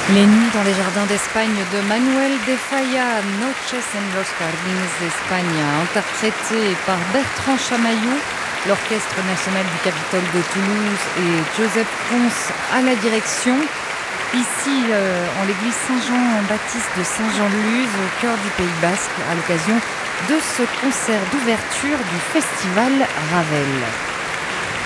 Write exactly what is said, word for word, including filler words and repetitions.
Les nuits dans les jardins d'Espagne de Manuel de Falla, Noches en los Jardines d'Espagne, interprété par Bertrand Chamaillou, l'Orchestre national du Capitole de Toulouse et Joseph Pons à la direction. Ici, euh, en l'église Saint-Jean-Baptiste de Saint-Jean-de-Luz, au cœur du Pays Basque, à l'occasion de ce concert d'ouverture du festival Ravel.